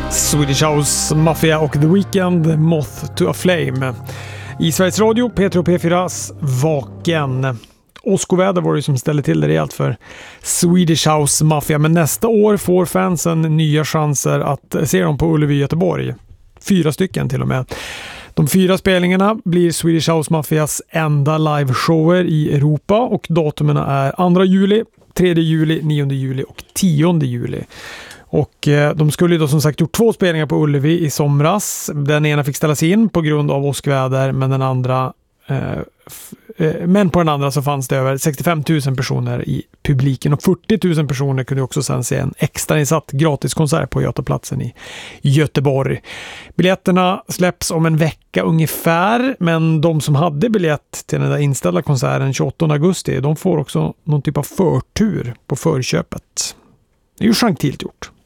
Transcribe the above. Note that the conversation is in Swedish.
Swedish House Mafia och The Weeknd, Moth to a Flame. I Sveriges Radio, P3 och P4s Vaken. Åskoväder var det som ställde till det rejält för Swedish House Mafia. Men nästa år får fansen nya chanser att se dem på Ullevi i Göteborg. 4 stycken till och med. De 4 spelningarna blir Swedish House Mafias enda liveshower i Europa och datumen är 2 juli, 3 juli, 9 juli och 10 juli. Och de skulle ju då som sagt gjort 2 spelningar på Ullevi i somras. Den ena fick ställas in på grund av åskväder, men den andra men på den andra så fanns det över 65 000 personer i publiken och 40 000 personer kunde också sen se en extrainsatt gratiskonsert på Götaplatsen i Göteborg. Biljetterna släpps om en vecka ungefär, men de som hade biljett till den där inställda konserten 28 augusti, de får också någon typ av förtur på förköpet. Det är ju gentilt gjort.